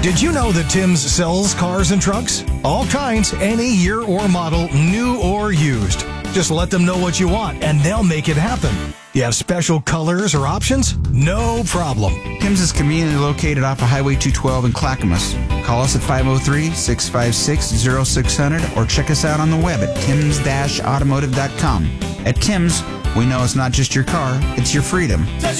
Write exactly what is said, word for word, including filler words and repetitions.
Did you know that Tim's sells cars and trucks? All kinds, any year or model, new or used. Just let them know what you want, and they'll make it happen. You have special colors or options? No problem. Tim's is conveniently located off of Highway two twelve in Clackamas. Call us at five oh three, six five six, oh six hundred or check us out on the web at tims dash automotive dot com. At Tim's, we know it's not just your car, it's your freedom.